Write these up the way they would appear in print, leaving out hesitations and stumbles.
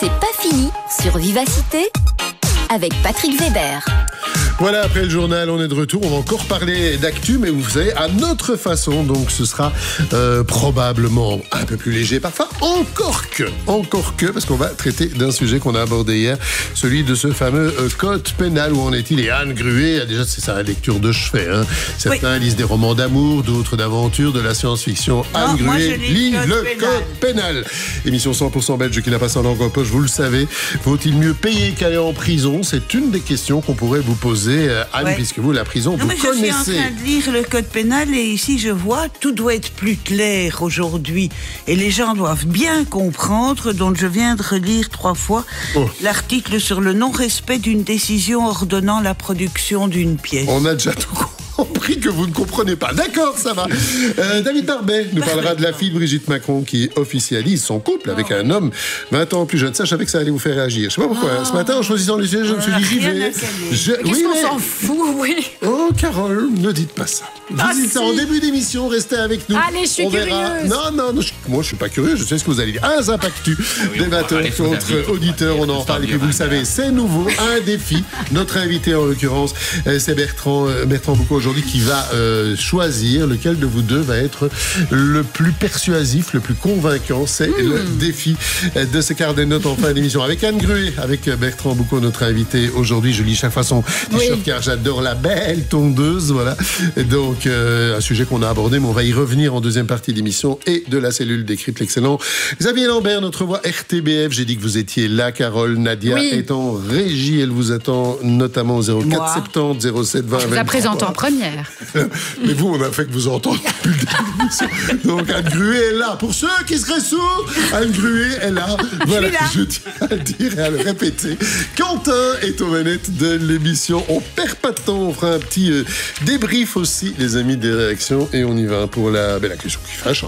C'est pas fini sur Vivacité avec Patrick Weber. Voilà, après le journal, on est de retour. On va encore parler d'actu, mais vous savez, à notre façon. Donc, ce sera probablement un peu plus léger. Parfois, encore que, parce qu'on va traiter d'un sujet qu'on a abordé hier, celui de ce fameux code pénal. Où en est-il? Et Anne Gruet, déjà, c'est sa lecture de chevet. Hein. Certains lisent des romans d'amour, d'autres d'aventure, de la science-fiction. Anne Gruet lit le code pénal. Émission 100% belge qui n'a pas sa langue en poche, vous le savez. Faut-il mieux payer qu'aller en prison? C'est une des questions qu'on pourrait vous poser, Anne, puisque vous, la prison, vous connaissez. Je suis en train de lire le code pénal et ici, je vois, tout doit être plus clair aujourd'hui. Et les gens doivent bien comprendre, donc je viens de relire 3 fois l'article sur le non-respect d'une décision ordonnant la production d'une pièce. On a déjà tout compris que vous ne comprenez pas. D'accord, ça va. David Barbet nous parlera de la fille de Brigitte Macron qui officialise son couple avec un homme 20 ans plus jeune. Ça, je savais que ça allait vous faire réagir. Je sais pas pourquoi. Ce matin, en choisissant le sujet, je me suis dit, j'y vais. Qu'est-ce qu'on s'en fout, oui. Oh, Carole, ne dites pas ça. Dites ça en début d'émission, restez avec nous. Allez, je suis curieuse. Non, moi, je suis pas curieux, je sais ce que vous allez dire. Un Zapactu, débatteur contre auditeurs, on en parle. Et puis, vous le savez, c'est nouveau, un défi. Notre invité, en l'occurrence, c'est Bertrand Boucaud aujourd'hui, qui va choisir lequel de vous deux va être le plus persuasif, le plus convaincant. C'est le défi de ce quart de notes en fin d'émission. Avec Anne Gruet, avec Bertrand Boucaud, notre invité aujourd'hui. Je lis chaque fois son t-shirt car j'adore la belle tondeuse. Voilà. Et donc, un sujet qu'on a abordé, mais on va y revenir en deuxième partie d'émission et de la cellule décrypte l'excellent Xavier Lambert, notre voix RTBF. J'ai dit que vous étiez là, Carole. Nadia est en régie. Elle vous attend notamment au 04 70 07 20 23. Je vous la présente en première. Mais vous, on a fait que vous entendez depuis le début de l'émission. Donc, Anne Gruet est là. Pour ceux qui seraient sourds, Anne Gruet est là. Voilà, je tiens à le dire et à le répéter. Quentin est aux manettes de l'émission. On perd pas de temps. On fera un petit débrief aussi, les amis des réactions. Et on y va pour la question qui fâche.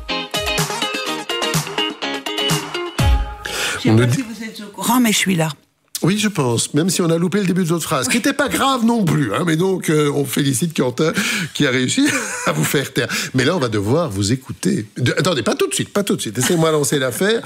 Je ne sais pas si vous êtes au courant, mais je suis là. Oui, je pense, même si on a loupé le début de votre phrase, qui n'était pas grave non plus. Mais donc, on félicite Quentin qui a réussi à vous faire taire. Mais là, on va devoir vous écouter. Attendez, pas tout de suite. Laissez-moi lancer l'affaire.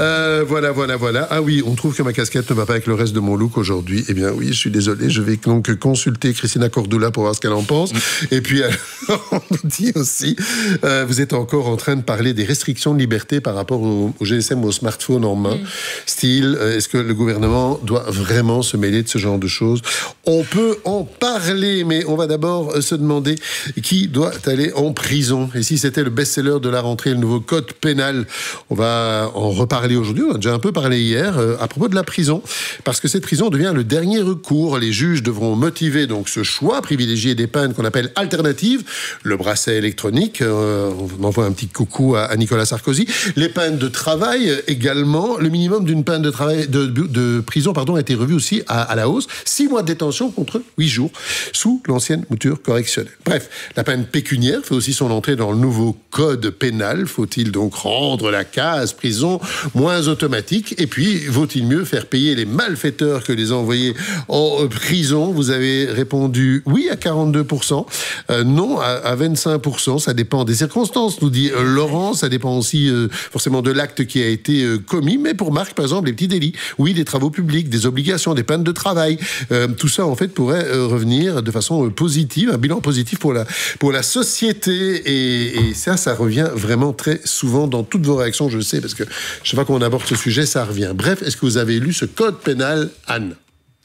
Voilà. Ah oui, on trouve que ma casquette ne va pas avec le reste de mon look aujourd'hui. Eh bien oui, je suis désolé. Je vais donc consulter Christina Cordula pour voir ce qu'elle en pense. Et puis, on nous dit aussi, vous êtes encore en train de parler des restrictions de liberté par rapport au GSM, au smartphone en main. Style, est-ce que le gouvernement doit vraiment se mêler de ce genre de choses? On peut en parler, mais on va d'abord se demander qui doit aller en prison. Et si c'était le best-seller de la rentrée, le nouveau code pénal, on va en reparler aujourd'hui. On a déjà un peu parlé hier à propos de la prison, parce que cette prison devient le dernier recours. Les juges devront motiver donc ce choix, privilégier des peines qu'on appelle alternatives, le bracelet électronique, on envoie un petit coucou à Nicolas Sarkozy, les peines de travail également, le minimum d'une peine de travail de prison, a été revu aussi à la hausse. 6 mois de détention contre 8 jours sous l'ancienne mouture correctionnelle. Bref, la peine pécuniaire fait aussi son entrée dans le nouveau code pénal. Faut-il donc rendre la case prison moins automatique? Et puis, vaut-il mieux faire payer les malfaiteurs que les envoyer en prison? Vous avez répondu oui à 42%, non à 25%. Ça dépend des circonstances, nous dit Laurent. Ça dépend aussi forcément de l'acte qui a été commis. Mais pour Marc, par exemple, les petits délits. Oui, des travaux publics, des obligations, des peines de travail. Tout ça, en fait, pourrait revenir de façon positive, un bilan positif pour la société. Et ça revient vraiment très souvent dans toutes vos réactions, je le sais, parce que chaque fois qu'on aborde ce sujet, ça revient. Bref, est-ce que vous avez lu ce code pénal, Anne?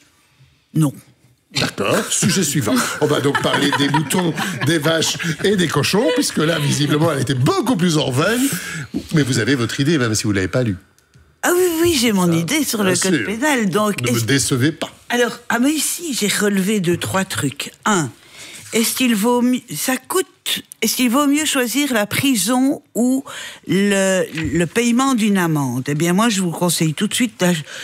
Non. D'accord, sujet suivant. On va donc parler des moutons, des vaches et des cochons, puisque là, visiblement, elle était beaucoup plus en veine. Mais vous avez votre idée, même si vous ne l'avez pas lu. Ah oui, j'ai mon idée sur le code pénal. Donc, ne me décevez pas. Alors, mais ici, j'ai relevé 2-3 trucs. 1. Est-ce qu'il vaut mieux choisir la prison ou le paiement d'une amende? Eh bien, moi, je vous conseille tout de suite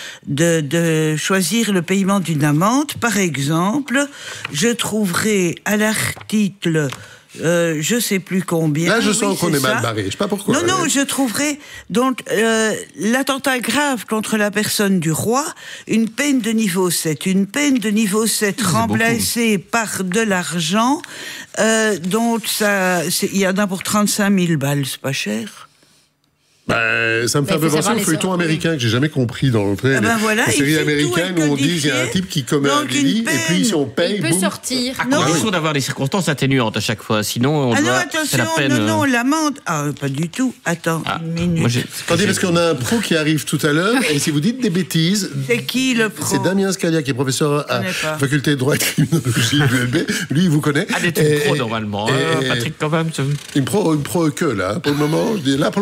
de choisir le paiement d'une amende. Par exemple, je trouverai à l'article... je sais plus combien. Là, je sens qu'on est mal barré. Je sais pas pourquoi. Non, je trouverai donc l'attentat grave contre la personne du roi, une peine de niveau 7. Une peine de niveau 7 remplacée par de l'argent, donc il y en a pour 35 000 balles, c'est pas cher. Ça me fait un peu penser au feuilleton américain que j'ai jamais compris dans le train. Voilà, les séries américaines où on dit qu'il y a un type qui commet un délit et puis si on paye, il peut sortir. À condition d'avoir des circonstances atténuantes à chaque fois. Sinon, c'est la peine. Non, l'amende. Ah, pas du tout. Attends, une minute. Attendez, parce qu'on a un pro qui arrive tout à l'heure et si vous dites des bêtises. C'est qui le pro? C'est Damien Scalia qui est professeur à la faculté de droit et criminologie de l'ULB. Lui, il vous connaît. Ah, des trucs pro normalement. Patrick, quand même. Une pro que là. Pour le moment,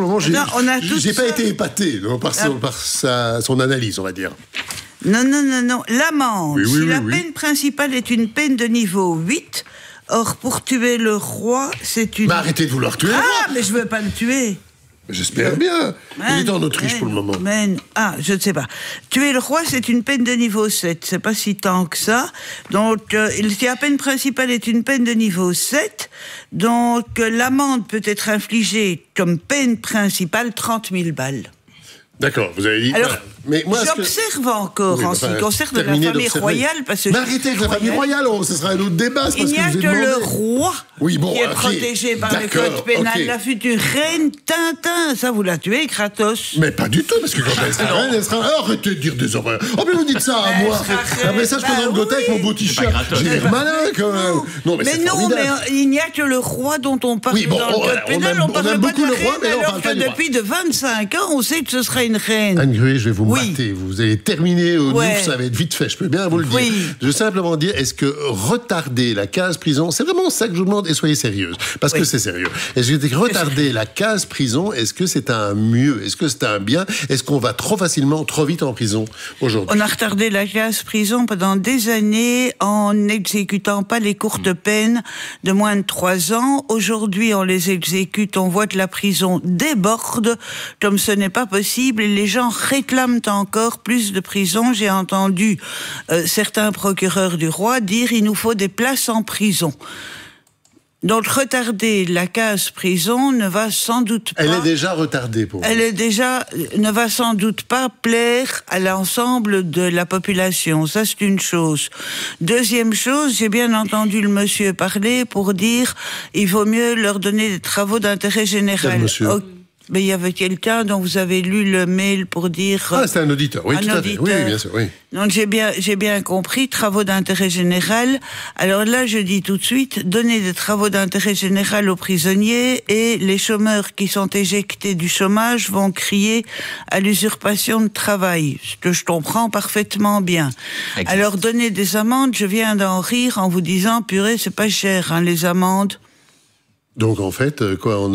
j'ai pas été épaté par son analyse, on va dire. Non. L'amende. Si la peine principale est une peine de niveau 8, or pour tuer le roi, c'est une... Mais arrêtez de vouloir tuer le roi. Mais je veux pas le tuer. J'espère bien. Il est en Autriche pour le moment. Je ne sais pas. Tuer le roi, c'est une peine de niveau 7. C'est pas si tant que ça. Donc, si la peine principale est une peine de niveau 7, donc l'amende peut être infligée comme peine principale 30 000 balles. D'accord, vous avez dit... Alors, j'observe encore en ce qui concerne la famille royale, parce que... Mais arrêtez avec la famille royale, ce sera un autre débat. Il n'y a que le roi qui est protégé par le code pénal. La future reine, Tintin, ça vous la tuez, Kratos? Mais pas du tout, parce que quand elle sera reine, elle sera... Arrêtez de dire des horreurs. Oh, mais vous dites ça à moi. Après ça, je peux dans le Gotha avec mon beau t-shirt. J'ai l'air malin, quand même. Non, mais il n'y a que le roi dont on parle dans le code pénal. On parle pas de la reine, alors que depuis de 25 ans, on sait que ce sera une reine. Anne Gruy, je vais vous mater. Vous allez terminer au Louvre, ça va être vite fait, je peux bien vous le dire. Je veux simplement dire, est-ce que retarder la case prison, c'est vraiment ça que je vous demande, et soyez sérieuse, parce que c'est sérieux. Est-ce que retarder la case prison, est-ce que c'est un mieux? Est-ce que c'est un bien? Est-ce qu'on va trop facilement, trop vite en prison aujourd'hui? On a retardé la case prison pendant des années en n'exécutant pas les courtes peines de moins de 3 ans. Aujourd'hui, on les exécute, on voit que la prison déborde, comme ce n'est pas possible, et les gens réclament encore plus de prison. J'ai entendu certains procureurs du roi dire il nous faut des places en prison. Donc retarder la case prison ne va sans doute pas... Elle est déjà retardée pour vous. Ne va sans doute pas plaire à l'ensemble de la population. Ça, c'est une chose. Deuxième chose, j'ai bien entendu le monsieur parler pour dire il vaut mieux leur donner des travaux d'intérêt général. Mais il y avait quelqu'un dont vous avez lu le mail pour dire... c'est un auditeur, oui, tout à fait. Oui, bien sûr, oui. Donc j'ai bien compris, travaux d'intérêt général. Alors là, je dis tout de suite, donner des travaux d'intérêt général aux prisonniers et les chômeurs qui sont éjectés du chômage vont crier à l'usurpation de travail, ce que je comprends parfaitement bien. Alors donner des amendes, je viens d'en rire en vous disant, purée, c'est pas cher, les amendes. Donc en fait,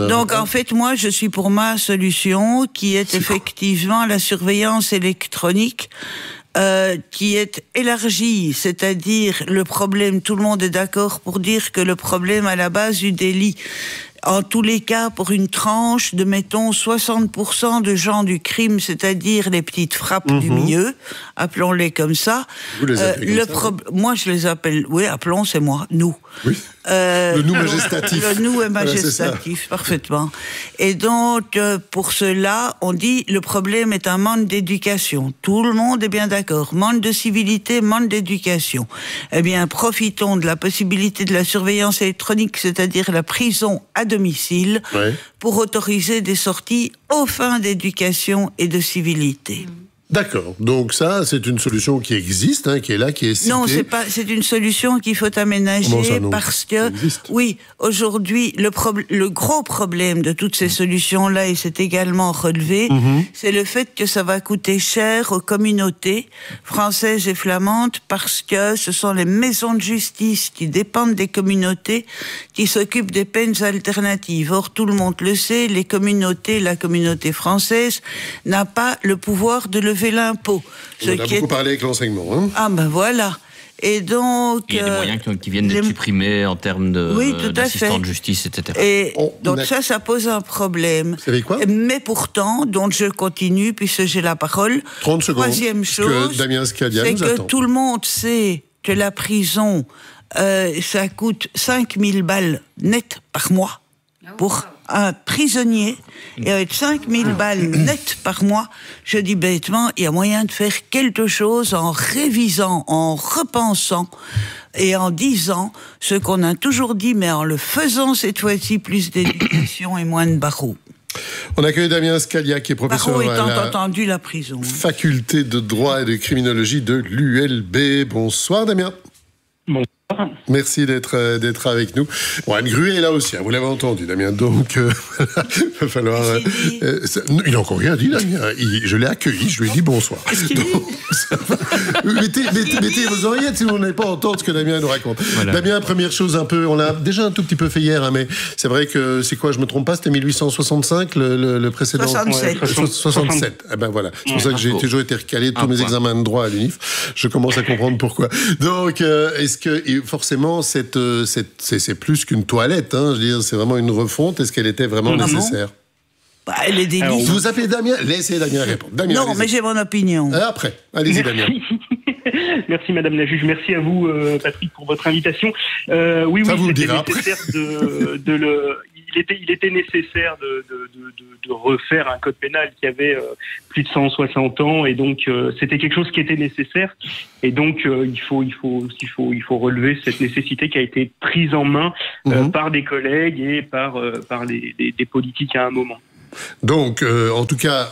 moi, je suis pour ma solution, qui est effectivement la surveillance électronique, qui est élargie, c'est-à-dire le problème, tout le monde est d'accord pour dire que le problème à la base du délit, en tous les cas, pour une tranche de, mettons, 60% de gens du crime, c'est-à-dire les petites frappes du milieu, appelons-les comme ça. Vous les appelez comme ça? Moi, je les appelle, appelons, c'est moi, nous. Oui. Le nous majestatif. Le nous est majestatif, parfaitement. Et donc, pour cela, on dit le problème est un manque d'éducation. Tout le monde est bien d'accord. Manque de civilité, manque d'éducation. Eh bien, profitons de la possibilité de la surveillance électronique, c'est-à-dire la prison à domicile, pour autoriser des sorties aux fins d'éducation et de civilité. D'accord. Donc ça, c'est une solution qui existe, qui est là, qui est citée. Non, c'est une solution qu'il faut aménager parce que, aujourd'hui, le gros problème de toutes ces solutions-là, et c'est également relevé, c'est le fait que ça va coûter cher aux communautés françaises et flamandes parce que ce sont les maisons de justice qui dépendent des communautés qui s'occupent des peines alternatives. Or, tout le monde le sait, la communauté française n'a pas le pouvoir de lever l'impôt. On a beaucoup parlé avec l'enseignement. Ah ben voilà. Et donc... Il y a des moyens qui viennent d'être supprimés en termes d'assistants de justice, etc. Et donc ça pose un problème. Vous savez quoi? Mais pourtant, donc je continue, puisque j'ai la parole. 30 secondes. Troisième chose, que Damien Scalia c'est nous que attend. tout le monde sait que la prison, ça coûte 5 000 balles nettes par mois pour un prisonnier, et avec 5 000 balles nettes par mois, je dis bêtement, il y a moyen de faire quelque chose en révisant, en repensant et en disant ce qu'on a toujours dit, mais en le faisant cette fois-ci, plus d'éducation et moins de barreaux. On accueille Damien Scalia, qui est professeur à la entendu la prison. faculté de droit et de criminologie de l'ULB. Bonsoir Damien. Bonsoir. Merci d'être avec nous. Bon, Anne Gruet est là aussi, hein, vous l'avez entendu, Damien. Donc, il va falloir... il n'a encore rien dit, Damien. Je l'ai accueilli, je lui ai dit bonsoir. Mettez vos oreillettes si vous n'allez pas entendre ce que Damien nous raconte. Voilà. Damien, première chose un peu, on l'a déjà un tout petit peu fait hier, hein, mais c'est vrai que, c'est quoi, je me trompe pas, c'était 1865, le précédent 67. 67. Eh ben voilà, c'est pour ça que j'ai toujours été recalé de tous mes examens de droit à l'UNIF. Je commence à comprendre pourquoi. Donc, est-ce que... forcément, c'est plus qu'une toilette. Hein, je veux dire, c'est vraiment une refonte. Est-ce qu'elle était vraiment nécessaire? Elle est délicieuse. Vous appelez Damien? Laissez Damien répondre. Damien, non, mais j'ai mon opinion. Après, allez-y, Damien. Merci, Madame la juge. Merci à vous, Patrick, pour votre invitation. Oui, c'était nécessaire il était nécessaire de refaire un code pénal qui avait plus de 160 ans, et donc c'était quelque chose qui était nécessaire. Et donc il faut relever cette nécessité qui a été prise en main par des collègues et par des politiques à un moment. Donc, en tout cas,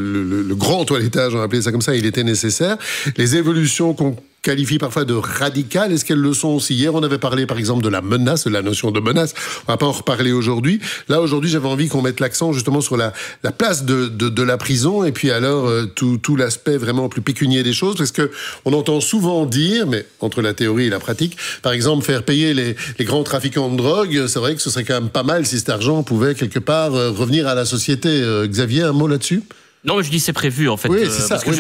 le grand toilettage, on va appeler ça comme ça, il était nécessaire. Les évolutions qu'on qualifie parfois de radicales, est-ce qu'elles le sont aussi? Hier, on avait parlé, par exemple, de la menace, de la notion de menace. On va pas en reparler aujourd'hui. Là, aujourd'hui, j'avais envie qu'on mette l'accent justement sur la place de la prison, et puis alors tout l'aspect vraiment plus pécunier des choses, parce que on entend souvent dire, mais entre la théorie et la pratique, par exemple, faire payer les grands trafiquants de drogue, c'est vrai que ce serait quand même pas mal si cet argent pouvait quelque part revenir à la société. Xavier, un mot là-dessus? Non, mais je dis c'est prévu, en fait. Oui, c'est ça. Parce que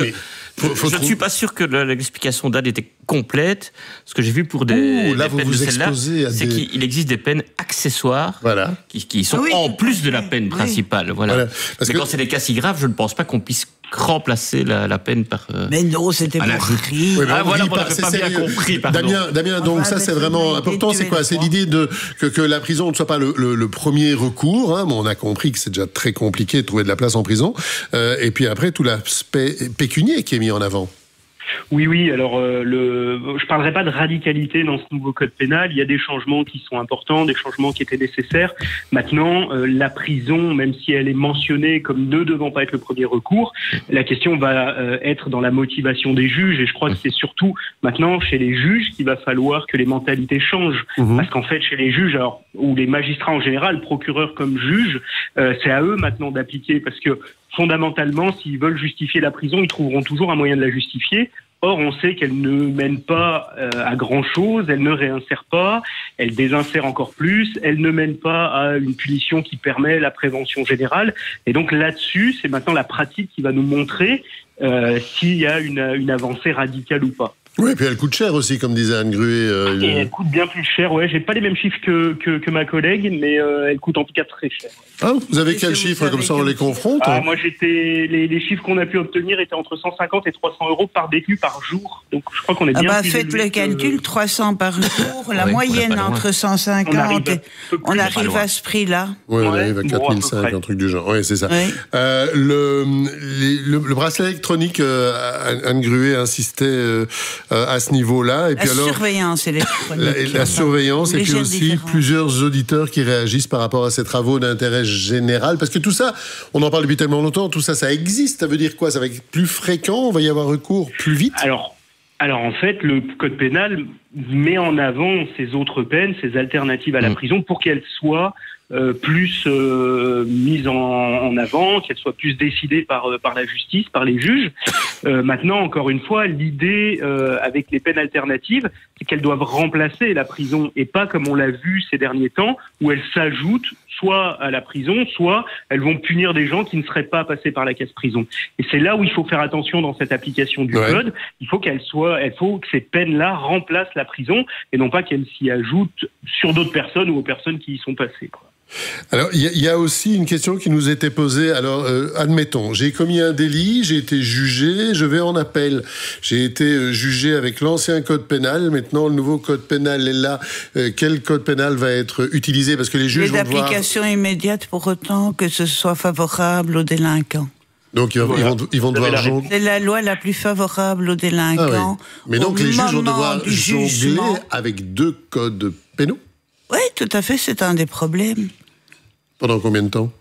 je ne suis pas sûr que l'explication d'Anne était complète. Ce que j'ai vu pour des peines de celle-là, c'est qu'il existe des peines accessoires qui sont en plus de la peine principale. Voilà. Parce que quand c'est des cas si graves, je ne pense pas qu'on puisse remplacer la peine par... Mais non, c'était pour rire. Voilà, on n'avait pas bien compris. Damien, donc ça c'est vraiment important. C'est quoi? C'est l'idée que la prison ne soit pas le premier recours. Hein. Bon, on a compris que c'est déjà très compliqué de trouver de la place en prison. Et puis après, tout l'aspect pécunier qui est mis en avant. Oui. Alors, je parlerai pas de radicalité dans ce nouveau code pénal. Il y a des changements qui sont importants, des changements qui étaient nécessaires. Maintenant, la prison, même si elle est mentionnée comme ne devant pas être le premier recours, la question va être dans la motivation des juges. Et je crois que c'est surtout maintenant chez les juges qu'il va falloir que les mentalités changent. Parce qu'en fait, chez les juges, ou les magistrats en général, procureurs comme juges, c'est à eux maintenant d'appliquer, parce que fondamentalement, s'ils veulent justifier la prison, ils trouveront toujours un moyen de la justifier. Or, on sait qu'elle ne mène pas à grand-chose, elle ne réinsère pas, elle désinsère encore plus, elle ne mène pas à une punition qui permet la prévention générale. Et donc là-dessus, c'est maintenant la pratique qui va nous montrer s'il y a une avancée radicale ou pas. Oui, et puis elle coûte cher aussi, comme disait Anne Gruet. Et elle coûte bien plus cher, ouais. J'ai pas les mêmes chiffres que ma collègue, mais elle coûte en tout cas très cher. Ah, vous avez quel chiffre, comme ça on les confronte? Moi, les chiffres qu'on a pu obtenir étaient entre 150 et 300 euros par détenu par jour. Donc je crois qu'on est bien plus faites le calcul, 300 par jour, la moyenne entre 150 on arrive à ce prix-là. Oui, on arrive à 4005, un truc du genre. Oui, c'est ça. Oui. Le bracelet électronique, Anne Gruet insistait à ce niveau-là. Et puis surveillance électronique. La surveillance, et puis aussi plusieurs auditeurs qui réagissent par rapport à ces travaux d'intérêt général. Parce que tout ça, on en parle depuis tellement longtemps, tout ça, ça existe. Ça veut dire quoi? Ça va être plus fréquent? On va y avoir recours plus vite? Alors en fait, le code pénal met en avant ces autres peines, ces alternatives à la prison, pour qu'elles soient plus mise en avant, qu'elle soit plus décidée par la justice, par les juges. Maintenant, encore une fois, l'idée avec les peines alternatives, c'est qu'elles doivent remplacer la prison, et pas comme on l'a vu ces derniers temps, où elles s'ajoutent soit à la prison, soit elles vont punir des gens qui ne seraient pas passés par la case prison. Et c'est là où il faut faire attention dans cette application du code. Il faut que ces peines-là remplacent la prison, et non pas qu'elles s'y ajoutent sur d'autres personnes ou aux personnes qui y sont passées, quoi. Alors, il y a aussi une question qui nous était posée. Alors, admettons, j'ai commis un délit, j'ai été jugé, je vais en appel. J'ai été jugé avec l'ancien code pénal. Maintenant, le nouveau code pénal est là. Quel code pénal va être utilisé? Parce que les juges vont devoir... d'application immédiate pour autant que ce soit favorable aux délinquants. Donc, ils vont devoir... C'est la loi la plus favorable aux délinquants. Ah, oui. Mais donc, les juges vont devoir jongler avec deux codes pénaux? Oui, tout à fait, c'est un des problèmes. Pendant combien de temps?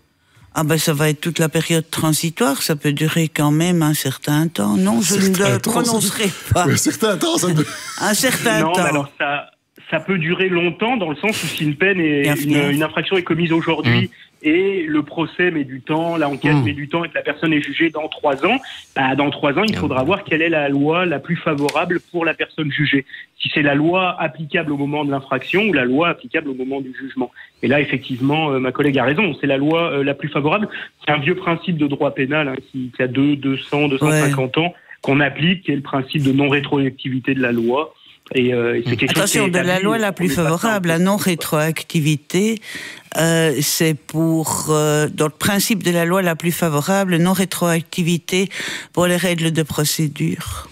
Ah ben ça va être toute la période transitoire, ça peut durer quand même un certain temps. Non, je ne le prononcerai pas. Un certain temps, ça peut... Un certain temps. Alors ça peut durer longtemps dans le sens où si une peine une infraction est commise aujourd'hui et le procès met du temps, l'enquête met du temps et que la personne est jugée dans 3 ans, dans 3 ans, il faudra voir quelle est la loi la plus favorable pour la personne jugée. Si c'est la loi applicable au moment de l'infraction ou la loi applicable au moment du jugement. Et là, effectivement, ma collègue a raison, c'est la loi la plus favorable. C'est un vieux principe de droit pénal qui a 250 ans qu'on applique, qui est le principe de non-rétroactivité de la loi. Et c'est quelque Attention, chose qui est de la loi la plus favorable, la non-rétroactivité, c'est pour dans le principe de la loi la plus favorable, non-rétroactivité pour les règles de procédure.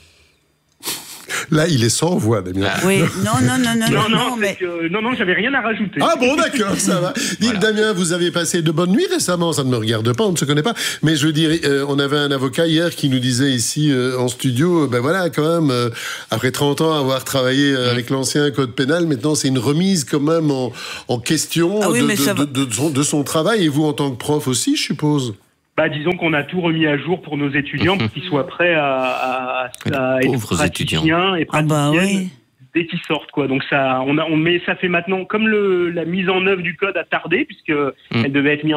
Là, il est sans voix, Damien. Oui, non, j'avais rien à rajouter. Ah bon, d'accord, ça va. Dites, Damien, vous avez passé de bonnes nuits récemment, ça ne me regarde pas, on ne se connaît pas, mais je veux dire, on avait un avocat hier qui nous disait ici en studio, ben voilà, quand même, après 30 ans avoir travaillé avec l'ancien code pénal, maintenant c'est une remise quand même en question de son travail, et vous en tant que prof aussi, je suppose. Disons qu'on a tout remis à jour pour nos étudiants pour qu'ils soient prêts à être praticiens et praticiennes dès qu'ils sortent, quoi. Donc ça fait maintenant, comme la mise en œuvre du code a tardé, puisque il devait être mis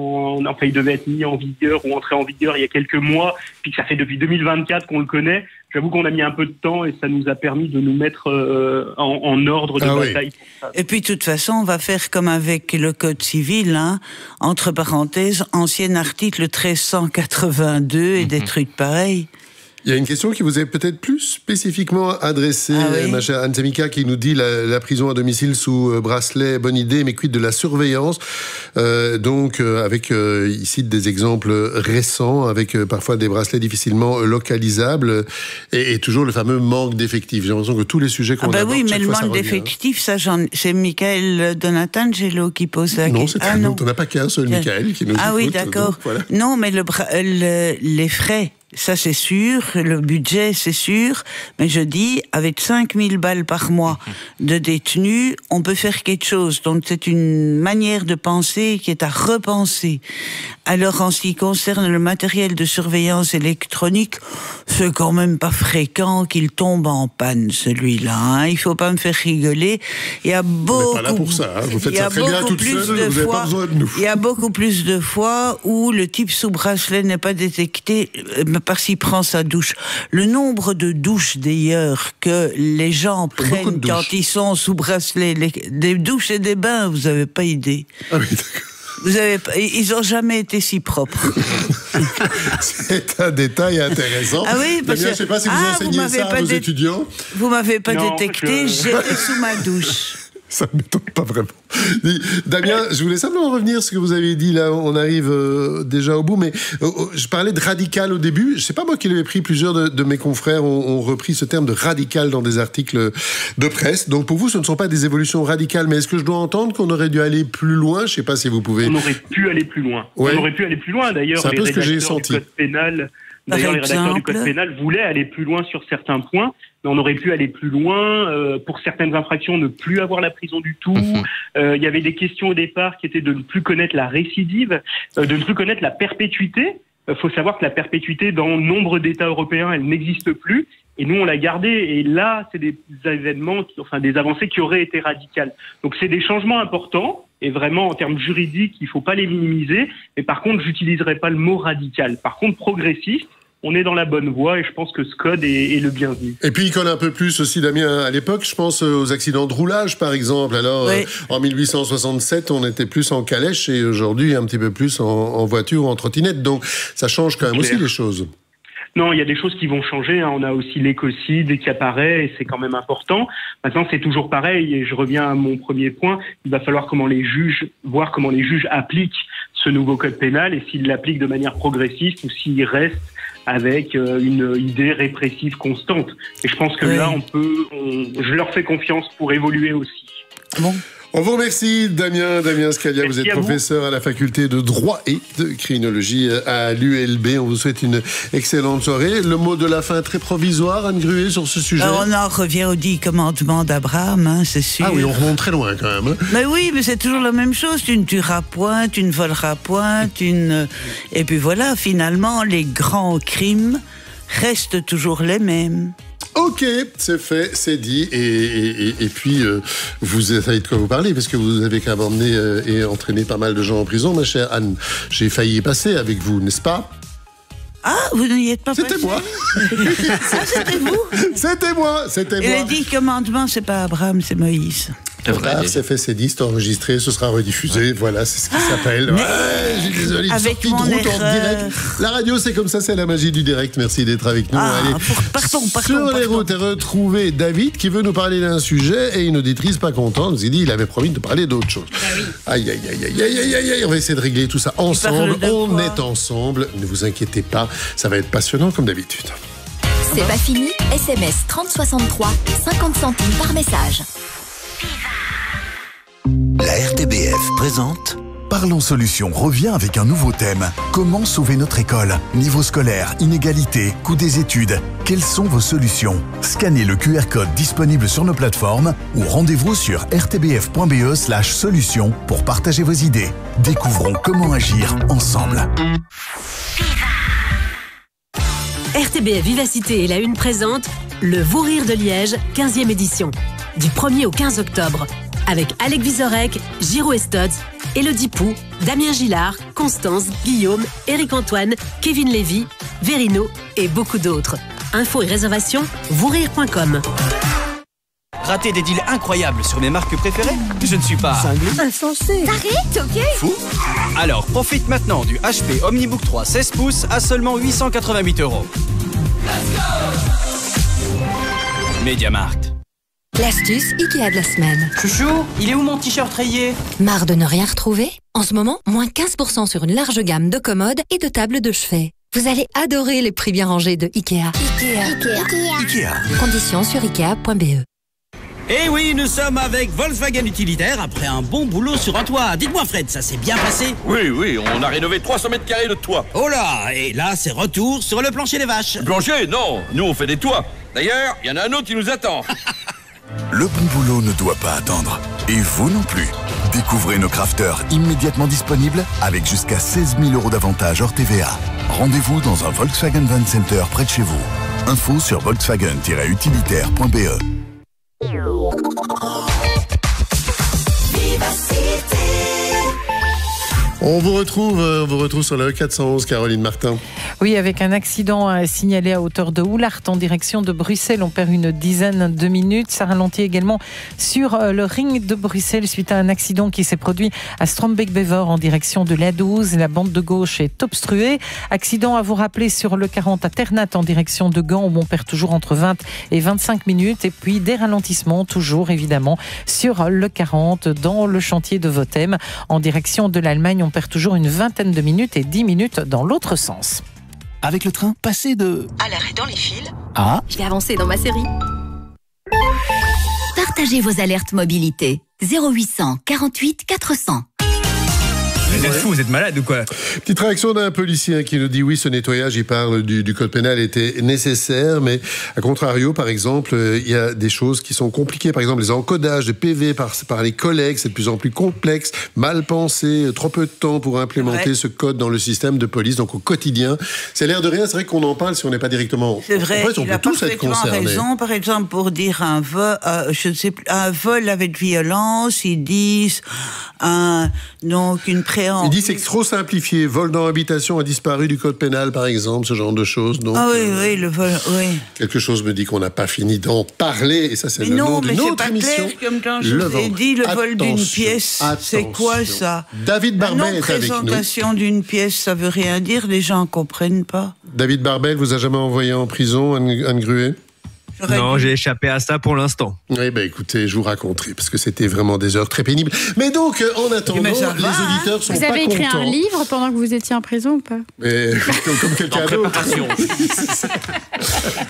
en vigueur ou entré en vigueur il y a quelques mois, puis que ça fait depuis 2024 qu'on le connaît. J'avoue qu'on a mis un peu de temps et ça nous a permis de nous mettre en ordre de bataille. Oui. Et puis, de toute façon, on va faire comme avec le Code civil, entre parenthèses, ancien article 1382 et des trucs pareils. Il y a une question qui vous est peut-être plus spécifiquement adressée, ma chère Anne-Semika, qui nous dit la prison à domicile sous bracelet, bonne idée, mais quid de la surveillance. Avec ici des exemples récents, avec parfois des bracelets difficilement localisables, et toujours le fameux manque d'effectifs. J'ai l'impression que tous les sujets qu'on aborde, oui, mais le manque d'effectifs, ça, c'est Michael Donatangelo qui pose la question. Non, on n'a pas qu'un seul Michael qui nous écoute. Ah oui, d'accord. Donc, voilà. Non, mais les frais... Ça, c'est sûr, le budget, c'est sûr, mais je dis, avec 5000 balles par mois de détenus, on peut faire quelque chose. Donc, c'est une manière de penser qui est à repenser. Alors, en ce qui concerne le matériel de surveillance électronique, c'est quand même pas fréquent qu'il tombe en panne, celui-là. Il faut pas me faire rigoler. Il y a beaucoup... On n'est pas là pour ça, vous faites ça très bien toute seule, vous n'avez pas besoin de nous. Il y a beaucoup plus de fois où le type sous bracelet n'est pas détecté parce qu'il prend sa douche. Le nombre de douches, d'ailleurs, que les gens prennent quand ils sont sous bracelet, des douches et des bains, vous n'avez pas idée. Ah oui, d'accord. Ils n'ont jamais été si propres. C'est un détail intéressant. Ah oui, parce je ne sais pas si vous enseignez ça à vos étudiants. Vous ne m'avez pas détecté, j'étais sous ma douche. Ça ne m'étonne pas vraiment. Damien, je voulais simplement revenir sur ce que vous avez dit, là, on arrive déjà au bout, mais je parlais de radical au début. Je ne sais pas moi qui l'avais pris, plusieurs de mes confrères ont repris ce terme de radical dans des articles de presse. Donc pour vous, ce ne sont pas des évolutions radicales, mais est-ce que je dois entendre qu'on aurait dû aller plus loin? Je ne sais pas si vous pouvez... On aurait pu aller plus loin. Ouais. On aurait pu aller plus loin, d'ailleurs. C'est un peu ce que j'ai senti. Les rédacteurs du code pénal voulaient aller plus loin sur certains points, mais on aurait pu aller plus loin. Pour certaines infractions, ne plus avoir la prison du tout. Il y avait des questions au départ qui étaient de ne plus connaître la récidive, de ne plus connaître la perpétuité. Il faut savoir que la perpétuité, dans nombre d'États européens, elle n'existe plus. Et nous, on l'a gardée. Et là, c'est des des avancées qui auraient été radicales. Donc, c'est des changements importants. Et vraiment, en termes juridiques, il ne faut pas les minimiser. Mais par contre, je n'utiliserai pas le mot radical. Par contre, progressiste, on est dans la bonne voie et je pense que ce code est le bienvenu. Et puis il colle un peu plus aussi, Damien, à l'époque, je pense aux accidents de roulage par exemple. Alors en 1867, on était plus en calèche et aujourd'hui un petit peu plus en voiture ou en trottinette. Donc ça change quand même aussi les choses. Non, il y a des choses qui vont changer. On a aussi l'écocide qui apparaît et c'est quand même important. Maintenant, c'est toujours pareil et je reviens à mon premier point. Il va falloir voir comment les juges appliquent ce nouveau code pénal et s'ils l'appliquent de manière progressiste ou s'ils restent avec une idée répressive constante. Et je pense que là, je leur fais confiance pour évoluer aussi. Bon. On vous remercie, Damien Scalia. Vous êtes professeur à la faculté de droit et de criminologie à l'ULB. On vous souhaite une excellente soirée. Le mot de la fin très provisoire, Anne Gruet, sur ce sujet. Alors, on en revient aux 10 commandements d'Abraham, c'est sûr. Ah oui, on remonte très loin quand même. Mais oui, mais c'est toujours la même chose. Tu ne tueras point, tu ne voleras point, et puis voilà, finalement, les grands crimes restent toujours les mêmes. Ok, c'est fait, c'est dit. Et puis, vous savez de quoi vous parlez, parce que vous avez quand même emmené et entraîné pas mal de gens en prison, ma chère Anne. J'ai failli y passer avec vous, n'est-ce pas? Ah, vous n'y êtes pas passé? C'était moi. C'était vous? C'était moi. Et les 10 commandements, c'est pas Abraham, c'est Moïse. C'est fait, c'est dit, c'est enregistré, ce sera rediffusé. Ouais. Voilà, c'est ce qui s'appelle. Ouais, j'ai désolé, une sortie de route en direct. La radio, c'est comme ça, c'est la magie du direct. Merci d'être avec nous. Allez, sur les routes, retrouver David qui veut nous parler d'un sujet et une auditrice pas contente. Nous a dit, il avait promis de parler d'autre chose. Aïe, aïe, aïe, aïe, aïe, aïe, aïe. On va essayer de régler tout ça ensemble. On est ensemble. Ne vous inquiétez pas, ça va être passionnant comme d'habitude. C'est pas fini. SMS 3063, 50 centimes par message. La RTBF présente Parlons Solutions revient avec un nouveau thème. Comment sauver notre école? Niveau scolaire, inégalité, coût des études. Quelles sont vos solutions? Scannez le QR code disponible sur nos plateformes ou rendez-vous sur rtbf.be/solutions pour partager vos idées. Découvrons comment agir ensemble. RTBF Vivacité et la Une présente le Vous Rire de Liège, 15e édition. Du 1er au 15 octobre. Avec Alec Vizorek, Giro Estotz, Élodie Pou, Damien Gillard, Constance, Guillaume, Éric-Antoine, Kevin Lévy, Verino et beaucoup d'autres. Infos et réservations, vousrire.com. Rater des deals incroyables sur mes marques préférées? Je ne suis pas... insensé. T'arrêtes, ok? Fou? Alors, profite maintenant du HP Omnibook 3 16 pouces à seulement 888 €. Let's go! MediaMarkt. L'astuce Ikea de la semaine. Chouchou, il est où mon t-shirt rayé? Marre de ne rien retrouver? En ce moment, moins 15% sur une large gamme de commodes et de tables de chevet. Vous allez adorer les prix bien rangés de Ikea. Ikea. Conditions sur Ikea.be. Eh oui, nous sommes avec Volkswagen Utilitaire après un bon boulot sur un toit. Dites-moi Fred, ça s'est bien passé? Oui, on a rénové 300 mètres carrés de toit. Oh là, et là c'est retour sur le plancher des vaches. Le plancher? Non, nous on fait des toits. D'ailleurs, il y en a un autre qui nous attend. Le bon boulot ne doit pas attendre. Et vous non plus. Découvrez nos crafters immédiatement disponibles avec jusqu'à 16 000 € d'avantages hors TVA. Rendez-vous dans un Volkswagen Van Center près de chez vous. Info sur volkswagen-utilitaire.be. On vous retrouve sur la E411, Caroline Martin. Oui, avec un accident signalé à hauteur de Oulart en direction de Bruxelles. On perd une dizaine de minutes. Ça ralentit également sur le ring de Bruxelles suite à un accident qui s'est produit à Strombeek-Bevor en direction de l'A12. La bande de gauche est obstruée. Accident à vous rappeler sur le 40 à Ternat en direction de Gand où on perd toujours entre 20 et 25 minutes. Et puis des ralentissements toujours évidemment sur le 40 dans le chantier de Votem en direction de l'Allemagne. On perd toujours une vingtaine de minutes et 10 minutes dans l'autre sens. Avec le train, passez de... à l'arrêt dans les fils. Ah. Je vais avancer dans ma série. Partagez vos alertes mobilité. 0800 48 400. Vous êtes fou, vous êtes malade ou quoi? Petite réaction d'un policier qui nous dit oui, ce nettoyage, il parle du code pénal était nécessaire, mais à contrario, par exemple, il y a des choses qui sont compliquées. Par exemple, les encodages de PV par les collègues, c'est de plus en plus complexe, mal pensé, trop peu de temps pour implémenter ce code dans le système de police, donc au quotidien. C'est l'air de rien, c'est vrai qu'on en parle si on n'est pas directement... C'est vrai, en fait, on peut tous être concernés. Raison. Par exemple, pour dire un vol, je ne sais plus, un vol avec violence, ils disent donc une préhension. Il dit c'est trop simplifié. Vol dans habitation a disparu du code pénal, par exemple, ce genre de choses. Donc, oui, le vol, oui. Quelque chose me dit qu'on n'a pas fini d'en parler, et ça, c'est le nom d'une autre émission. Clair, comme quand je vous ai dit, le vol d'une pièce, c'est quoi ça? David Barbel est avec nous. Présentation d'une pièce, ça veut rien dire, les gens ne comprennent pas. David Barbel vous a jamais envoyé en prison, Anne Gruet? Non, j'ai échappé à ça pour l'instant. Oui, écoutez, je vous raconterai, parce que c'était vraiment des heures très pénibles. Mais donc, en attendant, les auditeurs sont pas contents. Vous avez écrit un livre pendant que vous étiez en prison ou pas? Mais comme quelqu'un d'autre.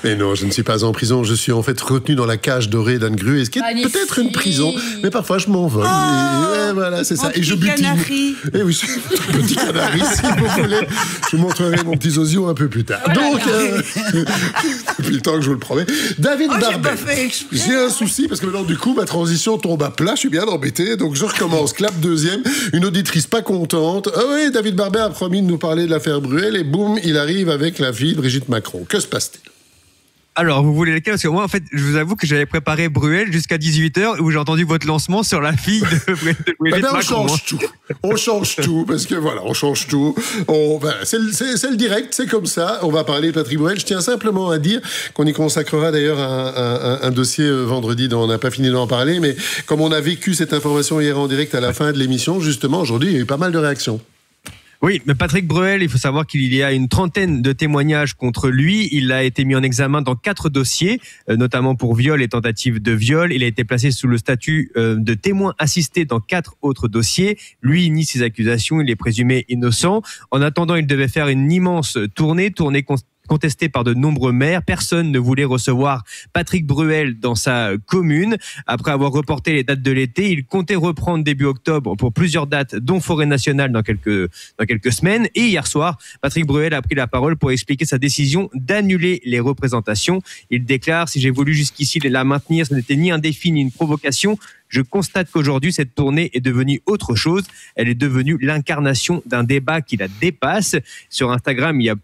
Mais non, je ne suis pas en prison. Je suis en fait retenu dans la cage dorée d'Anne Gruet, ce qui est peut-être une prison. Mais parfois, je m'envole. Et voilà, c'est ça. Et je butine. Et oui, petit canari, si vous voulez. Je vous montrerai mon petit zozio un peu plus tard. Voilà, donc, depuis le temps que je vous le promets. David Barbet. J'ai un souci parce que maintenant, du coup, ma transition tombe à plat. Je suis bien embêté. Donc, je recommence. Clap deuxième. Une auditrice pas contente. Ah oui, David Barbet a promis de nous parler de l'affaire Bruel. Et boum, il arrive avec la fille de Brigitte Macron. Que se passe-t-il? Alors, vous voulez lequel? Parce que moi, en fait, je vous avoue que j'avais préparé Bruel jusqu'à 18h où j'ai entendu votre lancement sur la fille de Brigitte Macron. On change tout. On change tout, parce que voilà, on change tout. C'est le direct, c'est comme ça. On va parler de Patrick Bruel. Je tiens simplement à dire qu'on y consacrera d'ailleurs un dossier vendredi dont on n'a pas fini d'en parler. Mais comme on a vécu cette information hier en direct à la fin de l'émission, justement, aujourd'hui, il y a eu pas mal de réactions. Oui, mais Patrick Bruel, il faut savoir qu'il y a une trentaine de témoignages contre lui. Il a été mis en examen dans 4 dossiers, notamment pour viol et tentative de viol. Il a été placé sous le statut de témoin assisté dans 4 autres dossiers. Lui nie ses accusations, il est présumé innocent. En attendant, il devait faire une immense tournée contesté par de nombreux maires. Personne ne voulait recevoir Patrick Bruel dans sa commune. Après avoir reporté les dates de l'été, il comptait reprendre début octobre pour plusieurs dates, dont Forêt Nationale dans quelques semaines. Et hier soir, Patrick Bruel a pris la parole pour expliquer sa décision d'annuler les représentations. Il déclare: si j'ai voulu jusqu'ici la maintenir, ce n'était ni un défi ni une provocation. Je constate qu'aujourd'hui, cette tournée est devenue autre chose. Elle est devenue l'incarnation d'un débat qui la dépasse. Sur Instagram, il y a